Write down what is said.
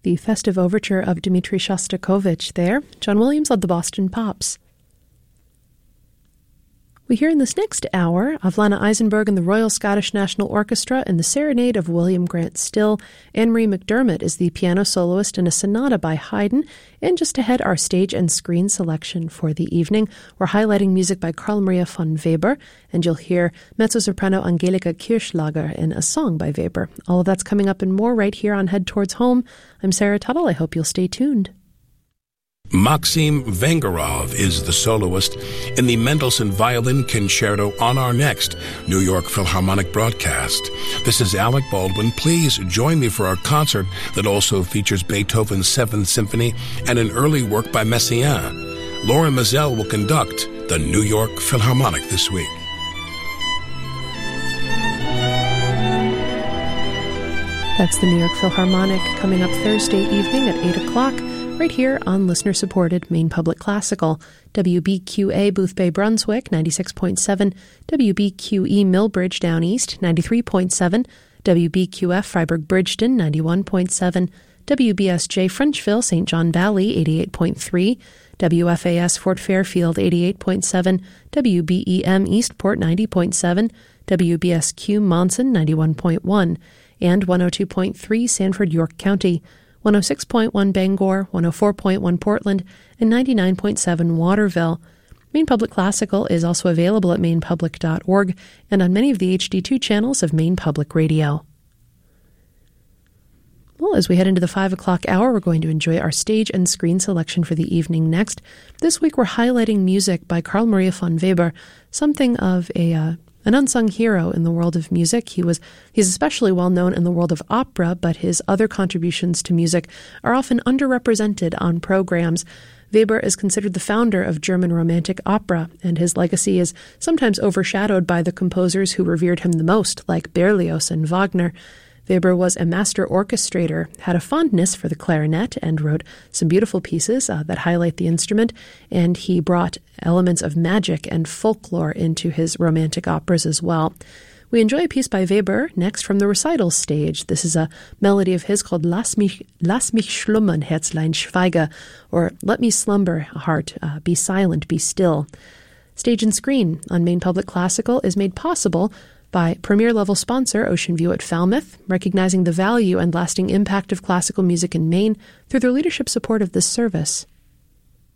The festive overture of Dmitri Shostakovich there. John Williams led the Boston Pops. We hear in this next hour of Lana Eisenberg and the Royal Scottish National Orchestra in the Serenade of William Grant Still. Anne-Marie McDermott is the piano soloist in a sonata by Haydn. And just ahead, our stage and screen selection for the evening. We're highlighting music by Carl Maria von Weber, and you'll hear mezzo-soprano Angelika Kirchlager in a song by Weber. All of that's coming up and more right here on Head Towards Home. I'm Sarah Tuttle. I hope you'll stay tuned. Maxim Vengerov is the soloist in the Mendelssohn Violin Concerto on our next New York Philharmonic broadcast. This is Alec Baldwin. Please join me for our concert that also features Beethoven's Seventh Symphony and an early work by Messiaen. Lauren Mazel will conduct the New York Philharmonic this week. That's the New York Philharmonic coming up Thursday evening at 8 o'clock. Right here on listener-supported Maine Public Classical, WBQA Boothbay Brunswick, 96.7, WBQE Millbridge Down East, 93.7, WBQF Freiburg Bridgeton, 91.7, WBSJ Frenchville, St. John Valley, 88.3, WFAS Fort Fairfield, 88.7, WBEM Eastport, 90.7, WBSQ Monson, 91.1, and 102.3 Sanford, York County, 106.1 Bangor, 104.1 Portland, and 99.7 Waterville. Maine Public Classical is also available at mainepublic.org and on many of the HD2 channels of Maine Public Radio. Well, as we head into the 5 o'clock hour, we're going to enjoy our stage and screen selection for the evening next. This week we're highlighting music by Carl Maria von Weber, something of an unsung hero in the world of music. He's especially well known in the world of opera, but his other contributions to music are often underrepresented on programs. Weber is considered the founder of German Romantic opera, and his legacy is sometimes overshadowed by the composers who revered him the most, like Berlioz and Wagner. Weber was a master orchestrator, had a fondness for the clarinet, and wrote some beautiful pieces that highlight the instrument, and he brought elements of magic and folklore into his romantic operas as well. We enjoy a piece by Weber next from the recital stage. This is a melody of his called Lass mich schlummern, Herzlein, schweige, or Let Me Slumber, Heart, Be Silent, Be Still. Stage and screen on Maine Public Classical is made possible by premier-level sponsor Ocean View at Falmouth, recognizing the value and lasting impact of classical music in Maine through their leadership support of this service.